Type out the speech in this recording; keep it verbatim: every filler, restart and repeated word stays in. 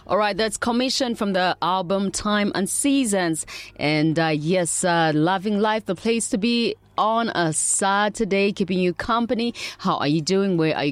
All right, that's Commission from the album Time and Seasons. And uh, yes, uh, Loving Life, the place to be on a Saturday, keeping you company. How are you doing? Where are you